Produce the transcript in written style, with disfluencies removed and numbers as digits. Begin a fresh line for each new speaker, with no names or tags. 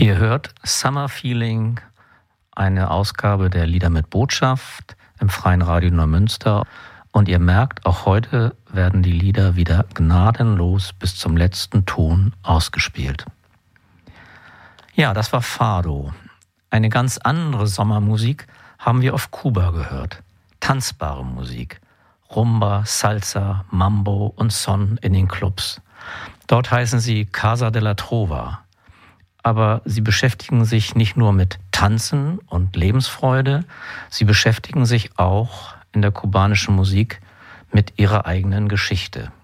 Ihr hört Summer Feeling, eine Ausgabe der Lieder mit Botschaft im Freien Radio Neumünster. Und ihr merkt, auch heute werden die Lieder wieder gnadenlos bis zum letzten Ton ausgespielt. Ja, das war Fado. Eine ganz andere Sommermusik haben wir auf Kuba gehört. Tanzbare Musik. Rumba, Salsa, Mambo und Son in den Clubs. Dort heißen sie Casa de la Trova. Aber sie beschäftigen sich nicht nur mit Tanzen und Lebensfreude, sie beschäftigen sich auch in der kubanischen Musik mit ihrer eigenen Geschichte.